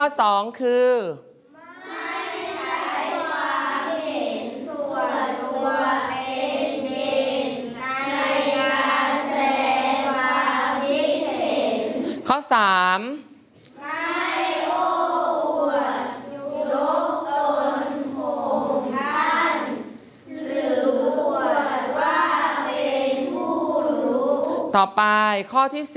ข้อ2คือไม่ใช้ความเห็นส่วนตัวเป็นเกณฑ์ในการแสดงความคิดเห็นข้อ3 ไม่โอ้อวดยกตนข่มท่านหรืออวดว่าเป็นผู้รู้ต่อไปข้อที่4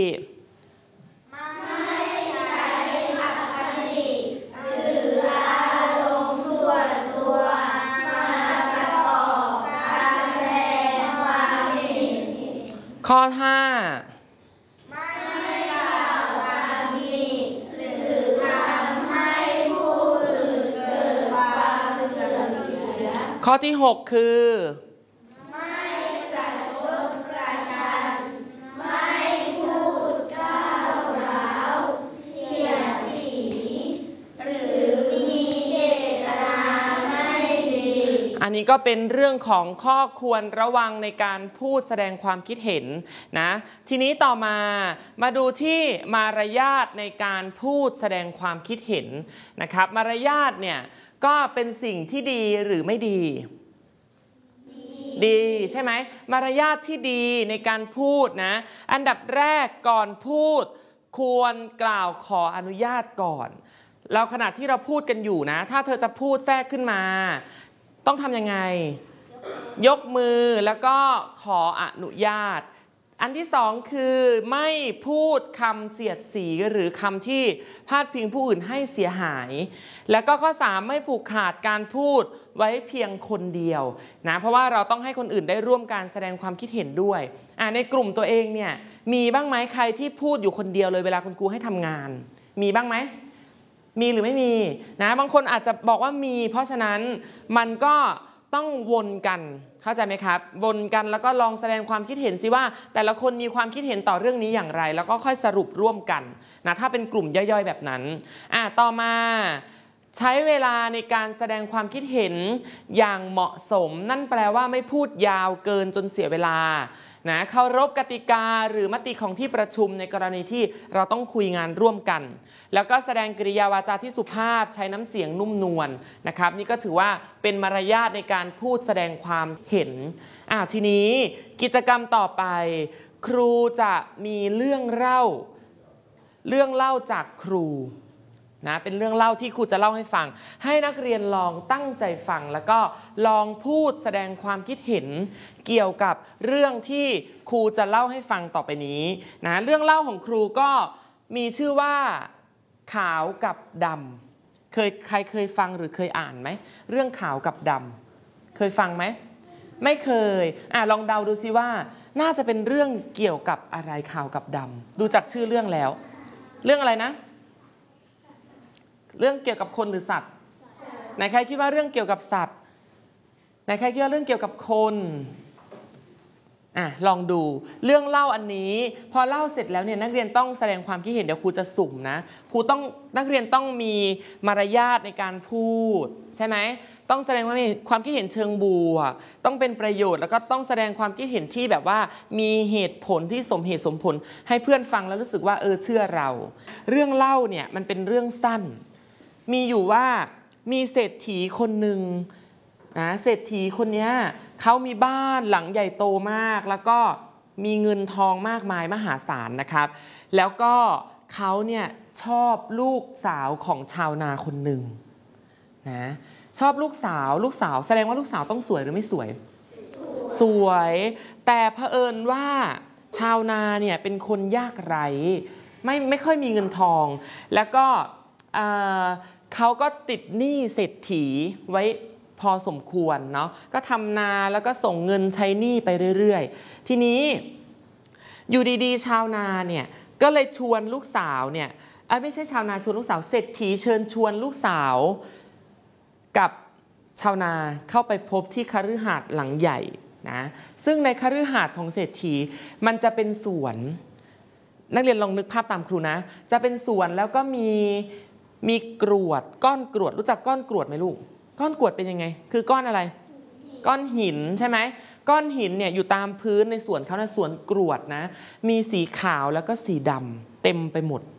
ไม่ใช้อคติหรืออารมณ์ส่วนตัวมาประกอบการแสดงความเห็นข้อ5 ไม่กล่าวตำหนิหรือทำให้ผู้อื่นเกิดความเสื่อมเสียข้อที่6คือไม่ประชดประชันไม่พูดก้าวร้าวเสียดสีหรือมีเจตนาไม่ดีอันนี้ก็เป็นเรื่องของข้อควรระวังในการพูดแสดงความคิดเห็นนะทีนี้ต่อมาดูที่มารยาทในการพูดแสดงความคิดเห็นนะครับมารยาทเนี่ยก็เป็นสิ่งที่ดีหรือไม่ดีดีใช่ไหมมารยาทที่ดีในการพูดนะอันดับแรกก่อนพูดควรกล่าวขออนุญาตก่อนแล้วขณะที่เราพูดกันอยู่นะถ้าเธอจะพูดแทรกขึ้นมาต้องทำยังไงยกมือแล้วก็ขออนุญาตอันที่สองคือไม่พูดคำเสียดสีหรือคำที่พาดพิงผู้อื่นให้เสียหายแล้วก็ข้อ3ไม่ผูกขาดการพูดไว้เพียงคนเดียวนะเพราะว่าเราต้องให้คนอื่นได้ร่วมการแสดงความคิดเห็นด้วยในกลุ่มตัวเองเนี่ยมีบ้างไหมใครที่พูดอยู่คนเดียวเลยเวลาคุณครูให้ทำงานมีบ้างไหมมีหรือไม่มีนะบางคนอาจจะบอกว่ามีเพราะฉะนั้นมันก็ต้องวนกันเข้าใจไหมครับวนกันแล้วก็ลองแสดงความคิดเห็นสิว่าแต่ละคนมีความคิดเห็นต่อเรื่องนี้อย่างไรแล้วก็ค่อยสรุปร่วมกันนะถ้าเป็นกลุ่มย่อยๆแบบนั้นต่อมาใช้เวลาในการแสดงความคิดเห็นอย่างเหมาะสมนั่นแปลว่าไม่พูดยาวเกินจนเสียเวลานะเคารพกติกาหรือมติของที่ประชุมในกรณีที่เราต้องคุยงานร่วมกันแล้วก็แสดงกริยาวาจาที่สุภาพใช้น้ำเสียงนุ่มนวลนะครับนี่ก็ถือว่าเป็นมารยาทในการพูดแสดงความเห็นทีนี้กิจกรรมต่อไปครูจะมีเรื่องเล่าจากครูนะเป็นเรื่องเล่าที่ครูจะเล่าให้ฟังให้นักเรียนลองตั้งใจฟังแล้วก็ลองพูดแสดงความคิดเห็นเกี่ยวกับเรื่องที่ครูจะเล่าให้ฟังต่อไปนี้นะเรื่องเล่าของครูก็มีชื่อว่าขาวกับดำใครเคยฟังหรือเคยอ่านไหมเรื่องขาวกับดำเคยฟังไหมไม่เคยลองเดาดูซิว่าน่าจะเป็นเรื่องเกี่ยวกับอะไรขาวกับดำดูจากชื่อเรื่องแล้วเรื่องอะไรนะเรื่องเกี่ยวกับคนหรือสัตว์ไหนใครคิดว่าเรื่องเกี่ยวกับสัตว์ไหนใครคิดว่าเรื่องเกี่ยวกับคนลองดูเรื่องเล่าอันนี้พอเล่าเสร็จแล้วเนี่ยนักเรียนต้องแสดงความคิดเห็นเดี๋ยวครูจะสุ่มนะนักเรียนต้องมีมารยาทในการพูดใช่ไหมต้องแสดงความคิดเห็นเชิงบวกต้องเป็นประโยชน์แล้วก็ต้องแสดงความคิดเห็นที่แบบว่ามีเหตุผลที่สมเหตุสมผลให้เพื่อนฟังแล้วรู้สึกว่าเชื่อเราเรื่องเล่าเนี่ยมันเป็นเรื่องสั้นมีอยู่ว่ามีเศรษฐีคนหนึ่งนะเศรษฐีคนนี้เขามีบ้านหลังใหญ่โตมากแล้วก็มีเงินทองมากมายมหาศาลนะครับแล้วก็เขาเนี่ยชอบลูกสาวของชาวนาคนหนึ่งนะชอบลูกสาวแสดงว่าลูกสาวต้องสวยหรือไม่สวยสวยแต่เผอิญว่าชาวนาเนี่ยเป็นคนยากไร้ไม่ค่อยมีเงินทองแล้วก็เขาก็ติดหนี้เศรษฐีไว้พอสมควรเนาะก็ทำนาแล้วก็ส่งเงินใช้หนี้ไปเรื่อยๆทีนี้อยู่ดีๆชาวนาเนี่ยก็เลยชวนลูกสาวเนี่ยไม่ใช่ชาวนาชวนลูกสาวเศรษฐีเชิญชวนลูกสาวกับชาวนาเข้าไปพบที่คฤหาสน์หลังใหญ่นะซึ่งในคฤหาสน์ของเศรษฐีมันจะเป็นสวนนักเรียนลองนึกภาพตามครูนะจะเป็นสวนแล้วก็มีกรวดก้อนกรวดรู้จักก้อนกรวดไหมลูกก้อนกรวดเป็นยังไงคือก้อนอะไรก้อนหินใช่ไหมก้อนหินเนี่ยอยู่ตามพื้นในสวนเขานะสวนกรวดนะมีสีขาวแล้วก็สีดำเต็มไปหมด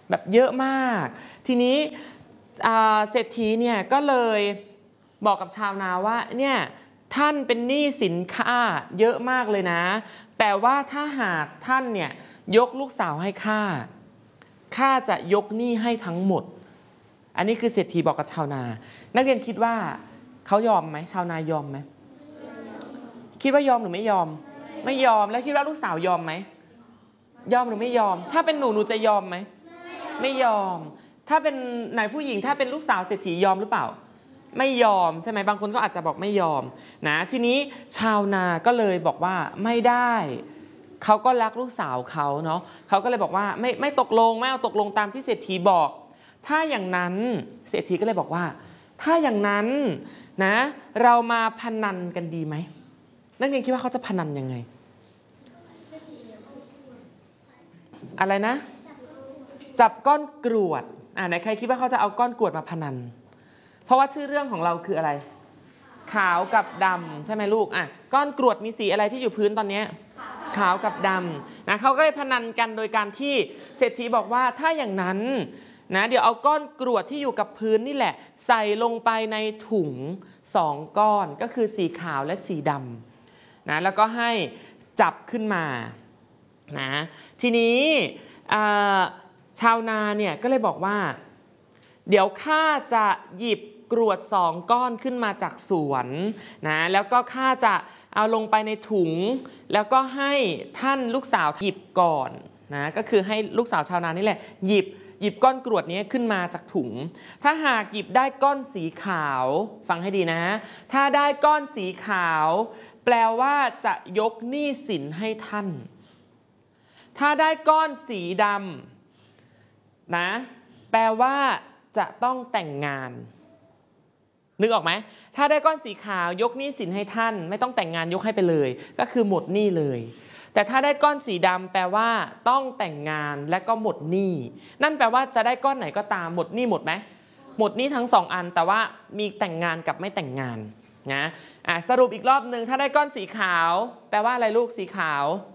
แบบเยอะมาก ทีนี้เศรษฐีเนี่ยก็เลยบอกกับชาวนาว่าเนี่ยท่านเป็นหนี้สินข้าเยอะมากเลยนะแต่ว่าถ้าหากท่านเนี่ยยกลูกสาวให้ข้าจะยกหนี้ให้ทั้งหมดอันนี้คือเศรษฐีบอกกับชาวนานักเรียนคิดว่าเขายอมไหมชาวนายอมไหมคิดว่ายอมหรือไม่ยอมไม่ยอมแล้วคิดว่าลูกสาวยอมไหมยอมหรือไม่ยอมถ้าเป็นหนูจะยอมไหมไม่ยอมถ้าเป็นนายผู้หญิงถ้าเป็นลูกสาวเศรษฐียอมหรือเปล่าไม่ยอมใช่ไหมบางคนก็อาจจะบอกไม่ยอมนะทีนี้ชาวนาก็เลยบอกว่าไม่ได้เขาก็รักลูกสาวเขาเนาะเขาก็เลยบอกว่าไม่ตกลงไม่เอาตกลงตามที่เศรษฐีบอกถ้าอย่างนั้นเศรษฐีก็เลยบอกว่าถ้าอย่างนั้นนะเรามาพนันกันดีไหมนักเรียนคิดว่าเขาจะพนันยังไงอะไรนะจับก้อนกรวดไหนใครคิดว่าเขาจะเอาก้อนกรวดมาพนันเพราะว่าชื่อเรื่องของเราคืออะไรขาวกับดำใช่ไหมลูกก้อนกรวดมีสีอะไรที่อยู่พื้นตอนนี้ขาวกับดำนะเขาก็เลยพนันกันโดยการที่เศรษฐีบอกว่าถ้าอย่างนั้นนะเดี๋ยวเอาก้อนกรวดที่อยู่กับพื้นนี่แหละใส่ลงไปในถุง2ก้อนก็คือสีขาวและสีดำนะแล้วก็ให้จับขึ้นมานะทีนี้ชาวนาเนี่ยก็เลยบอกว่าเดี๋ยวข้าจะหยิบกรวด2ก้อนขึ้นมาจากสวนนะแล้วก็ข้าจะเอาลงไปในถุงแล้วก็ให้ท่านลูกสาวหยิบก่อนนะก็คือให้ลูกสาวชาวนานี่แหละหยิบก้อนกรวดนี้ขึ้นมาจากถุงถ้าหากหยิบได้ก้อนสีขาวฟังให้ดีนะถ้าได้ก้อนสีขาวแปลว่าจะยกหนี้สินให้ท่านถ้าได้ก้อนสีดำนะแปลว่าจะต้องแต่งงานนึกออกไหมถ้าได้ก้อนสีขาวยกหนี้สินให้ท่านไม่ต้องแต่งงานยกให้ไปเลยก็คือหมดหนี้เลยแต่ถ้าได้ก้อนสีดำแปลว่าต้องแต่งงานและก็หมดหนี้นั่นแปลว่าจะได้ก้อนไหนก็ตามหมดหนี้หมดไหมหมดหนี้ทั้ง2อันแต่ว่ามีแต่งงานกับไม่แต่งงานนะสรุปอีกรอบนึงถ้าได้ก้อนสีขาวแปลว่าอะไรลูกสีขา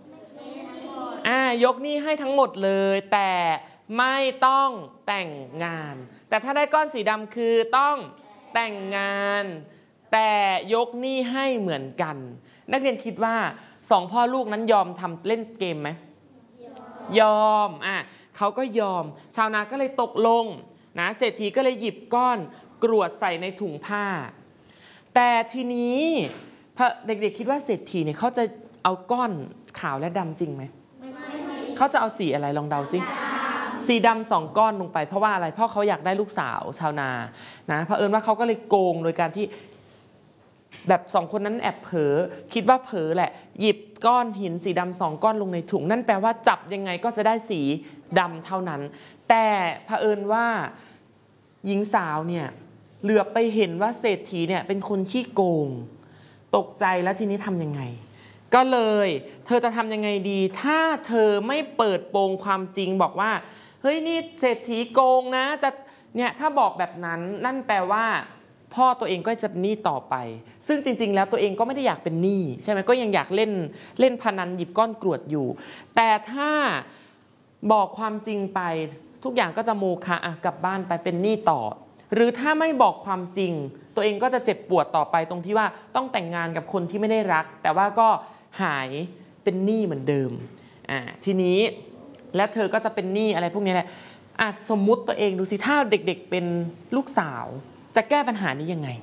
วยกหนี้ให้ทั้งหมดเลยแต่ไม่ต้องแต่งงานแต่ถ้าได้ก้อนสีดำคือต้องแต่งงานแต่ยกหนี้ให้เหมือนกันนักเรียนคิดว่า2พ่อลูกนั้นยอมทำเล่นเกมไหมยอมเขาก็ยอมชาวนาก็เลยตกลงนะเศรษฐีก็เลยหยิบก้อนกรวดใส่ในถุงผ้าแต่ทีนี้เด็กๆคิดว่าเศรษฐีเนี่ยเขาจะเอาก้อนขาวและดำจริงไหมเขาจะเอาสีอะไรลองเดาสิสีดำ2ก้อนลงไปเพราะว่าอะไรเพราะเขาอยากได้ลูกสาวชาวนานะเผอิญว่าเขาก็เลยโกงโดยการที่แบบ2คนนั้นแอบเผลอคิดว่าเผลอแหละหยิบก้อนหินสีดำ2ก้อนลงในถุงนั่นแปลว่าจับยังไงก็จะได้สีดำเท่านั้นแต่เผอิญว่าหญิงสาวเนี่ยเหลือบไปเห็นว่าเศรษฐีเนี่ยเป็นคนขี้โกงตกใจแล้วทีนี้ทำยังไงก็เลยเธอจะทำยังไงดีถ้าเธอไม่เปิดโปงความจริงบอกว่าเฮ้ยนี่เศรษฐีโกงนะจะเนี่ยถ้าบอกแบบนั้นนั่นแปลว่าพ่อตัวเองก็จะเป็นหนี้ต่อไปซึ่งจริงๆแล้วตัวเองก็ไม่ได้อยากเป็นหนี้ใช่ไหมก็ยังอยากเล่นพนันหยิบก้อนกรวดอยู่แต่ถ้าบอกความจริงไปทุกอย่างก็จะโมฆะกลับบ้านไปเป็นหนี้ต่อหรือถ้าไม่บอกความจริงตัวเองก็จะเจ็บปวดต่อไปตรงที่ว่าต้องแต่งงานกับคนที่ไม่ได้รักแต่ว่าก็หายเป็นหนี้เหมือนเดิมทีนี้และเธอก็จะเป็นหนี้อะไรพวกนี้แหละสมมุติตัวเองดูสิถ้าเด็กๆเป็นลูกสาวจะแก้ปัญหานี้ยังไง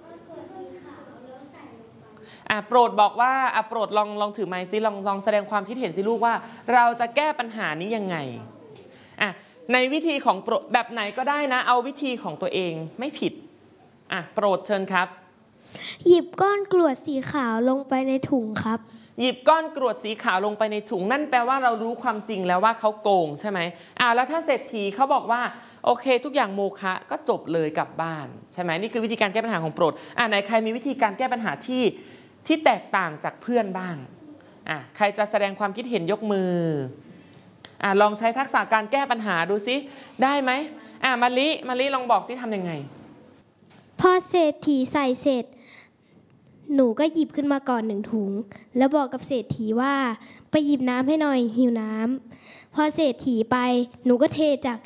โปรดบอกว่าโปรดลองถือไมค์ซิลองแสดงความคิดเห็นสิลูกว่าเราจะแก้ปัญหานี้ยังไงในวิธีของโปรดแบบไหนก็ได้นะเอาวิธีของตัวเองไม่ผิดโปรดเชิญครับหยิบก้อนกรวดสีขาวลงไปในถุงครับหยิบก้อนกรวดสีขาวลงไปในถุงนั่นแปลว่าเรารู้ความจริงแล้วว่าเขาโกงใช่ไหมแล้วถ้าเศรษฐีเขาบอกว่าโอเคทุกอย่างโมฆะก็จบเลยกลับบ้านใช่ไหมนี่คือวิธีการแก้ปัญหาของโปรดไหนใครมีวิธีการแก้ปัญหาที่แตกต่างจากเพื่อนบ้างใครจะแสดงความคิดเห็นยกมือลองใช้ทักษะการแก้ปัญหาดูซิได้ไหมมะลิลองบอกซิทำยังไงพอเศรษฐีใส่เสร็จหนูก็หยิบขึ้นมาก่อน1ถุงแล้วบอกกับเศรษฐีว่าไปหยิบน้ำให้หน่อยหิวน้ำพอเศรษฐีไปหนูก็เทจาก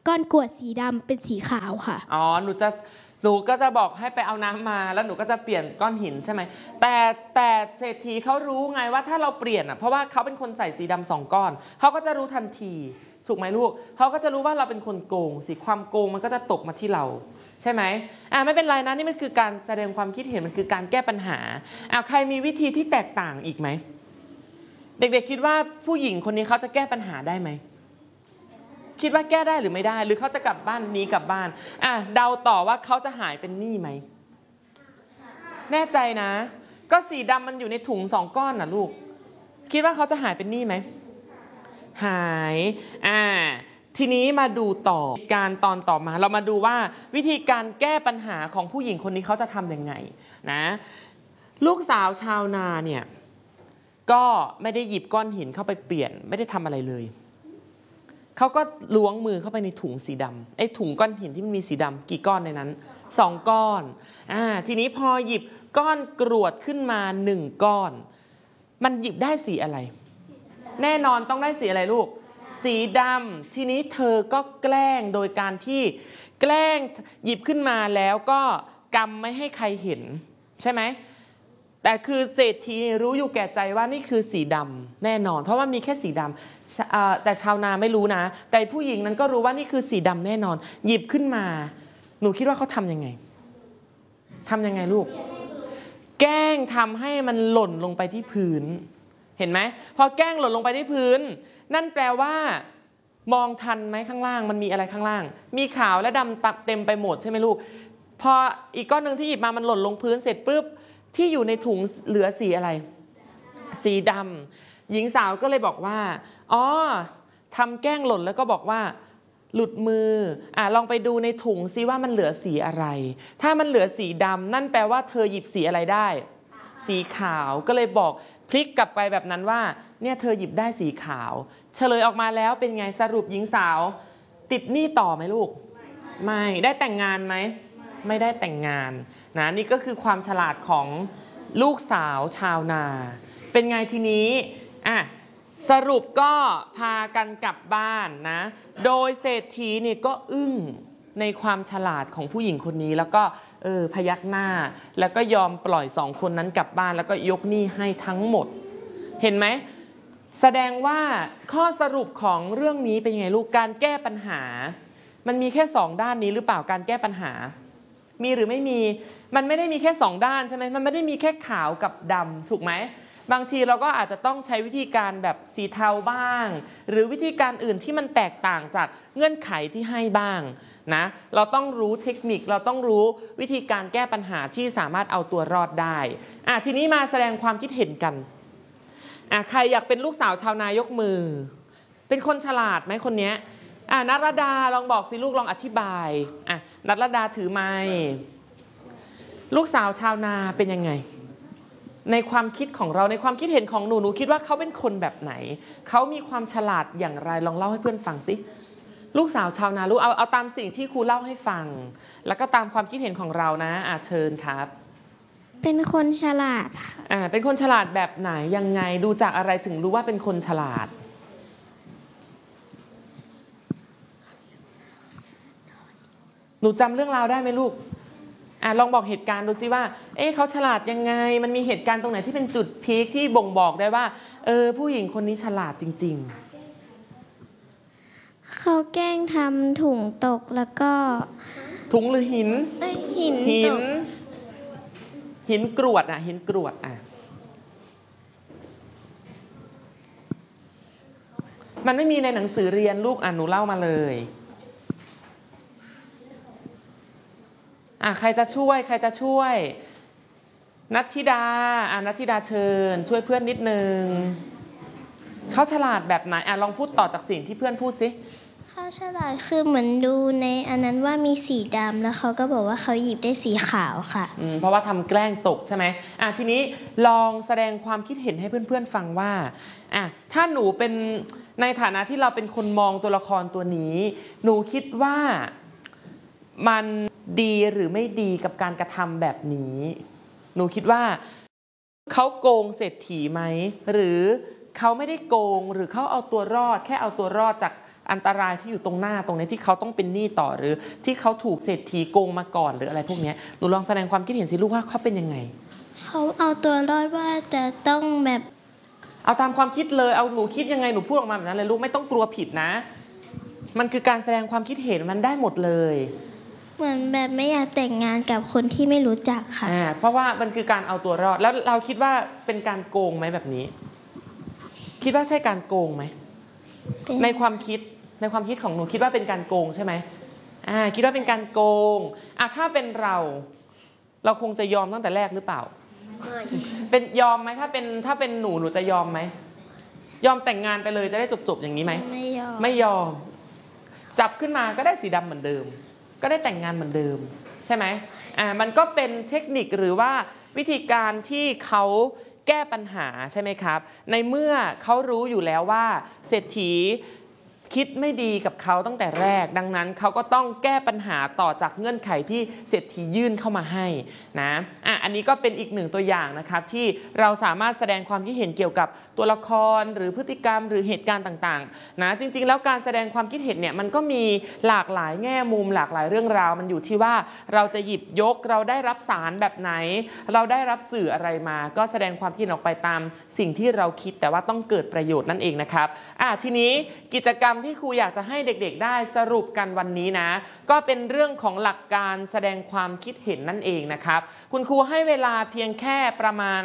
ก้อนกรวดสีดำเป็นสีขาวค่ะอ๋อหนูก็จะบอกให้ไปเอาน้ำมาแล้วหนูก็จะเปลี่ยนก้อนหินใช่ไหมแต่เศรษฐีเขารู้ไงว่าถ้าเราเปลี่ยนอ่ะเพราะว่าเขาเป็นคนใส่สีดำ2 ก้อนเขาก็จะรู้ทันทีถูกไหมลูกเขาก็จะรู้ว่าเราเป็นคนโกงสิความโกงมันก็จะตกมาที่เราใช่ไหมไม่เป็นไรนะนี่มันคือการแสดงความคิดเห็นมันคือการแก้ปัญหาใครมีวิธีที่แตกต่างอีกไหมเด็กๆคิดว่าผู้หญิงคนนี้เขาจะแก้ปัญหาได้ไหมคิดว่าแก้ได้หรือไม่ได้หรือเขาจะกลับบ้านนี้กลับบ้านเดาต่อว่าเขาจะหายเป็นหนี้ไหมแน่ใจนะก็สีดำมันอยู่ในถุง2 ก้อนน่ะลูกคิดว่าเขาจะหายเป็นหนี้ไหมหายทีนี้มาดูต่อการตอนต่อมาเรามาดูว่าวิธีการแก้ปัญหาของผู้หญิงคนนี้เขาจะทำยังไงนะลูกสาวชาวนาเนี่ยก็ไม่ได้หยิบก้อนหินเข้าไปเปลี่ยนไม่ได้ทำอะไรเลยเขาก็ล้วงมือเข้าไปในถุงสีดำไอ้ถุงก้อนหินที่มันมีสีดำกี่ก้อนในนั้น2 ก้อนทีนี้พอหยิบก้อนกรวดขึ้นมา1 ก้อนมันหยิบได้สีอะไรแน่นอนต้องได้สีอะไรลูกสีดำทีนี้เธอก็แกล้งโดยการที่แกล้งหยิบขึ้นมาแล้วก็กำไม่ให้ใครเห็นใช่ไหมแต่คือเศรษฐีรู้อยู่แก่ใจว่านี่คือสีดำแน่นอนเพราะว่ามีแค่สีดำแต่ชาวนาไม่รู้นะแต่ผู้หญิงนั้นก็รู้ว่านี่คือสีดำแน่นอนหยิบขึ้นมาหนูคิดว่าเขาทำยังไงลูกแกล้งทำให้มันหล่นลงไปที่พื้นเห็นไหมพอแกล้งหล่นลงไปที่พื้นนั่นแปลว่ามองทันไหมข้างล่างมันมีอะไรข้างล่างมีขาวและดำเต็มไปหมดใช่ไหมลูกพออีกก้อนหนึ่งที่หยิบมามันหล่นลงพื้นเสร็จปุ๊บที่อยู่ในถุงเหลือสีอะไรสีดำหญิงสาวก็เลยบอกว่าทำแกล้งหล่นแล้วก็บอกว่าหลุดมือลองไปดูในถุงซิว่ามันเหลือสีอะไรถ้ามันเหลือสีดำนั่นแปลว่าเธอหยิบสีอะไรได้สีขาวก็เลยบอกพลิกกลับไปแบบนั้นว่าเนี่ยเธอหยิบได้สีขาวเฉลยออกมาแล้วเป็นไงสรุปหญิงสาวติดหนี้ต่อไหมลูกไม่ได้แต่งงานไหมไม่ได้แต่งงานนะนี่ก็คือความฉลาดของลูกสาวชาวนาเป็นไงทีนี้สรุปก็พากันกลับบ้านนะโดยเศรษฐีนี่ก็อึ้งในความฉลาดของผู้หญิงคนนี้แล้วก็พยักหน้าแล้วก็ยอมปล่อย2 คนนั้นกลับบ้านแล้วก็ยกหนี้ให้ทั้งหมดเห็นไหมแสดงว่าข้อสรุปของเรื่องนี้เป็นยังไงลูกการแก้ปัญหามันมีแค่2 ด้านนี้หรือเปล่าการแก้ปัญหามีหรือไม่มีมันไม่ได้มีแค่2 ด้านใช่ไหมมันไม่ได้มีแค่ขาวกับดำถูกไหมบางทีเราก็อาจจะต้องใช้วิธีการแบบสีเทาบ้างหรือวิธีการอื่นที่มันแตกต่างจากเงื่อนไขที่ให้บ้างนะเราต้องรู้เทคนิคเราต้องรู้วิธีการแก้ปัญหาที่สามารถเอาตัวรอดได้ทีนี้มาแสดงความคิดเห็นกันใครอยากเป็นลูกสาวชาวนายกมือเป็นคนฉลาดไหมคนนี้นัทรดาลองบอกสิลูกลองอธิบายนัทรดาถือไมค์ลูกสาวชาวนาเป็นยังไงในความคิดของเราในความคิดเห็นของหนูคิดว่าเขาเป็นคนแบบไหนเขามีความฉลาดอย่างไรลองเล่าให้เพื่อนฟังสิลูกสาวชาวนาลูกเอาตามสิ่งที่ครูเล่าให้ฟังแล้วก็ตามความคิดเห็นของเรานะเชิญครับเป็นคนฉลาดค่ะเป็นคนฉลาดแบบไหนยังไงดูจากอะไรถึงรู้ว่าเป็นคนฉลาดหนูจำเรื่องราวได้ไหมลูกลองบอกเหตุการณ์ดูซิว่าเขาฉลาดยังไงมันมีเหตุการณ์ตรงไหนที่เป็นจุดพีคที่บ่งบอกได้ว่าผู้หญิงคนนี้ฉลาดจริงๆเขาแกล้งทำถุงตกแล้วก็ถุงหรือหินหินกรวดหินกรวดมันไม่มีในหนังสือเรียนลูกหนูเล่ามาเลยใครจะช่วยนัทธิดานัทธิดาเชิญช่วยเพื่อนนิดนึงเขาฉลาดแบบไหนลองพูดต่อจากสิ่งที่เพื่อนพูดสิเขาฉลาดคือเหมือนดูในอันนั้นว่ามีสีดำแล้วเขาก็บอกว่าเขาหยิบได้สีขาวค่ะเพราะว่าทำแกล้งตกใช่ไหมทีนี้ลองแสดงความคิดเห็นให้เพื่อนๆฟังว่าถ้าหนูเป็นในฐานะที่เราเป็นคนมองตัวละครตัวนี้หนูคิดว่ามันดีหรือไม่ดีกับการกระทำแบบนี้หนูคิดว่าเขาโกงเศรษฐีไหมหรือเขาไม่ได้โกงหรือเขาเอาตัวรอดแค่เอาตัวรอดจากอันตรายที่อยู่ตรงหน้าตรงนี้ที่เขาต้องเป็นหนี้ต่อหรือที่เขาถูกเศรษฐีโกงมาก่อนหรืออะไรพวกนี้หนูลองแสดงความคิดเห็นสิลูกว่าเขาเป็นยังไงเขาเอาตัวรอดว่าจะต้องแบบเอาตามความคิดเลยเอาหนูคิดยังไงหนูพูดออกมาแบบนั้นเลยลูกไม่ต้องกลัวผิดนะมันคือการแสดงความคิดเห็นมันได้หมดเลยเหมือนแบบไม่อยากแต่งงานกับคนที่ไม่รู้จักค่ะเพราะว่ามันคือการเอาตัวรอดแล้วเราคิดว่าเป็นการโกงไหมแบบนี้คิดว่าใช่การโกงไหมในความคิดของหนูคิดว่าเป็นการโกงใช่ไหมคิดว่าเป็นการโกงถ้าเป็นเราคงจะยอมตั้งแต่แรกหรือเปล่าเป็นยอมไหมถ้าเป็นหนูจะยอมไหมยอมแต่งงานไปเลยจะได้จบอย่างนี้ไหมไม่ยอมจับขึ้นมาก็ได้สีดำเหมือนเดิมก็ได้แต่งงานเหมือนเดิมใช่ไหมมันก็เป็นเทคนิคหรือว่าวิธีการที่เขาแก้ปัญหาใช่ไหมครับในเมื่อเขารู้อยู่แล้วว่าเศรษฐีคิดไม่ดีกับเขาตั้งแต่แรกดังนั้นเขาก็ต้องแก้ปัญหาต่อจากเงื่อนไขที่เศรษฐียื่นเข้ามาให้นะอันนี้ก็เป็นอีกหนึ่งตัวอย่างนะครับที่เราสามารถแสดงความคิดเห็นเกี่ยวกับตัวละครหรือพฤติกรรมหรือเหตุการณ์ต่างๆนะจริงๆแล้วการแสดงความคิดเห็นเนี่ยมันก็มีหลากหลายแง่มุมหลากหลายเรื่องราวมันอยู่ที่ว่าเราจะหยิบยกเราได้รับสารแบบไหนเราได้รับสื่ออะไรมาก็แสดงความคิดเห็นออกไปตามสิ่งที่เราคิดแต่ว่าต้องเกิดประโยชน์นั่นเองนะครับทีนี้กิจกรรมที่ครูอยากจะให้เด็กๆได้สรุปกันวันนี้นะก็เป็นเรื่องของหลักการแสดงความคิดเห็นนั่นเองนะครับคุณครูให้เวลาเพียงแค่ประมาณ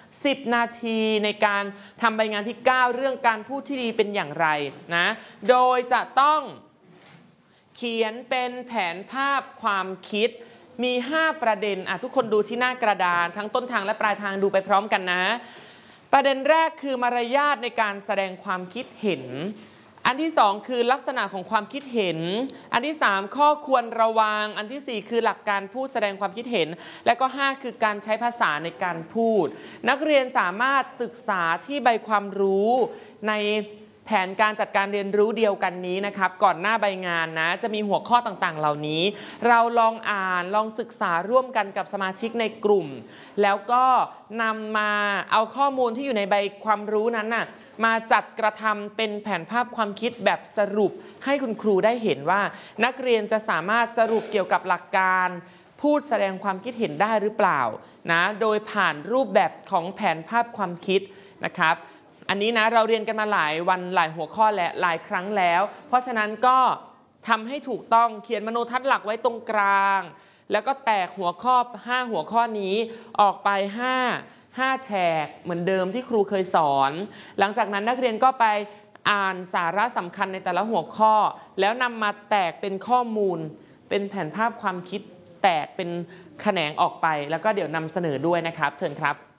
10 นาทีในการทำใบงานที่9เรื่องการพูดที่ดีเป็นอย่างไรนะโดยจะต้องเขียนเป็นแผนภาพความคิดมี5ประเด็นทุกคนดูที่หน้ากระดานทั้งต้นทางและปลายทางดูไปพร้อมกันนะประเด็นแรกคือมารยาทในการแสดงความคิดเห็นอันที่2คือลักษณะของความคิดเห็นอันที่3ข้อควรระวังอันที่4คือหลักการพูดแสดงความคิดเห็นและก็5คือการใช้ภาษาในการพูดนักเรียนสามารถศึกษาที่ใบความรู้ในแผนการจัดการเรียนรู้เดียวกันนี้นะครับก่อนหน้าใบงานนะจะมีหัวข้อต่างๆเหล่านี้เราลองอ่านลองศึกษาร่วมกันกับสมาชิกในกลุ่มแล้วก็นำมาเอาข้อมูลที่อยู่ในใบความรู้นั้นน่ะมาจัดกระทำเป็นแผนภาพความคิดแบบสรุปให้คุณครูได้เห็นว่านักเรียนจะสามารถสรุปเกี่ยวกับหลักการพูดแสดงความคิดเห็นได้หรือเปล่านะโดยผ่านรูปแบบของแผนภาพความคิดนะครับอันนี้นะเราเรียนกันมาหลายวันหลายหัวข้อและหลายครั้งแล้วเพราะฉะนั้นก็ทำให้ถูกต้องเขียนมโนทัศน์หลักไว้ตรงกลางแล้วก็แตกหัวข้อ5หัวข้อนี้ออกไป5แฉกเหมือนเดิมที่ครูเคยสอนหลังจากนั้นนักเรียนก็ไปอ่านสาระสำคัญในแต่ละหัวข้อแล้วนำมาแตกเป็นข้อมูลเป็นแผนภาพความคิดแตกเป็นแขนงออกไปแล้วก็เดี๋ยวนำเสนอด้วยนะครับเชิญครับ